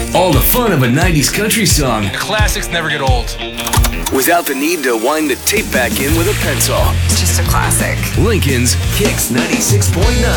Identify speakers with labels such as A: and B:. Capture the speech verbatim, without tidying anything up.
A: All the fun of a nineties country song.
B: The classics never get old.
A: Without the need to wind the tape back in with a pencil.
C: It's just a classic.
A: Lincoln's Kicks ninety-six point nine.